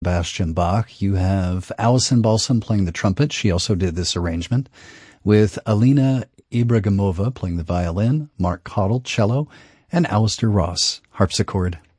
Sebastian Bach. You have Alison Balsam playing the trumpet. She also did this arrangement with Alina Ibragimova playing the violin, Mark Cottle, cello, and Alistair Ross, harpsichord.